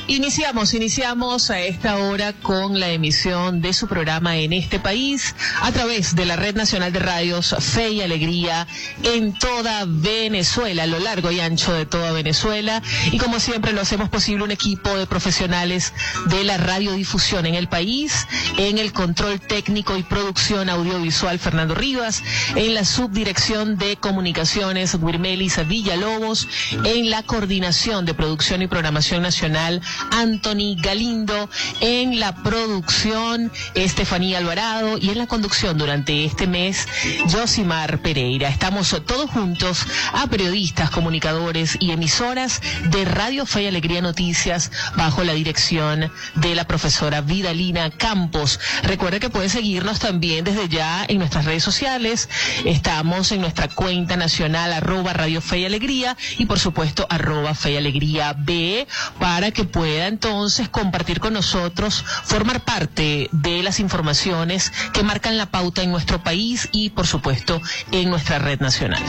Iniciamos a esta hora con la emisión de su programa En este país a través de la Red Nacional de Radios Fe y Alegría en toda Venezuela, a lo largo y ancho de toda Venezuela. Y como siempre lo hacemos posible un equipo de profesionales de la radiodifusión en el país, en el control técnico y producción audiovisual Fernando Rivas, en la subdirección de comunicaciones Wirmelis Villalobos, en la coordinación de producción y programación nacional Anthony Galindo, en la producción Estefanía Alvarado y en la conducción durante este mes Josimar Pereira. Estamos todos juntos a periodistas, comunicadores y emisoras de Radio Fe y Alegría Noticias bajo la dirección de la profesora Vidalina Campos. Recuerde que puede seguirnos también desde ya en nuestras redes sociales. Estamos en nuestra cuenta nacional @Radio Fe y Alegría y por supuesto @Fe y Alegría B, para que pueda entonces compartir con nosotros, formar parte de las informaciones que marcan la pauta en nuestro país y por supuesto en nuestra red nacional.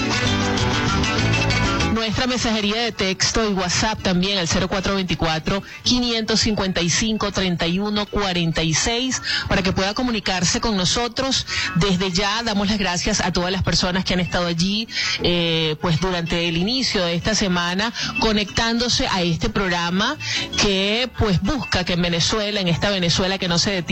Nuestra mensajería de texto y WhatsApp también al 0424-555-3146 para que pueda comunicarse con nosotros. Desde ya damos las gracias a todas las personas que han estado allí pues durante el inicio de esta semana conectándose a este programa que pues busca que en Venezuela, en esta Venezuela que no se detiene,